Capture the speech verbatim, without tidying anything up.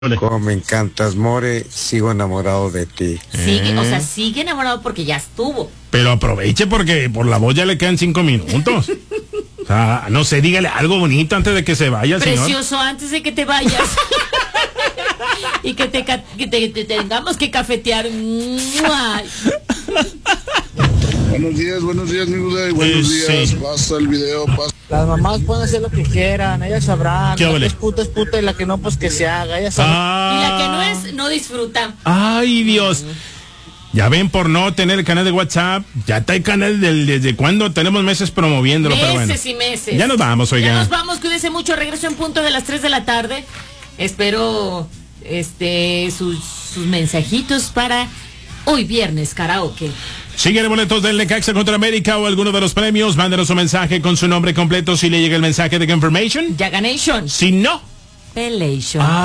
Como me encantas, More, sigo enamorado de ti. Sigue, Eh. o sea, sigue enamorado porque ya estuvo. Pero aproveche porque por la voz ya le quedan cinco minutos. O sea, no sé, dígale algo bonito antes de que se vaya, señor. Precioso, antes de que te vayas. Y que te, ca- que te, te tengamos que cafetear. ¡Mua! Buenos días, buenos días, mi Uday, buenos Sí, días. sí. Pasa el video, pasa. Las mamás pueden hacer lo que quieran, ellas sabrán. ¿Qué La que ole? es puta es puta y la que no, pues que se haga. Ellas saben. Ah. Y la que no es, no disfruta. Ay, Dios. Ya ven, por no tener el canal de WhatsApp, ya está el canal del, desde cuándo tenemos meses promoviéndolo, pero bueno. Meses y meses. Ya nos vamos, oiga. Ya nos vamos, cuídense mucho. Regreso en punto de las tres de la tarde. Espero este sus, sus mensajitos para hoy viernes karaoke. Si quiere boletos del Necaxa contra América o alguno de los premios, mándenos un mensaje con su nombre completo si le llega el mensaje de confirmation. Yaganation. Si no, Pelation. ah,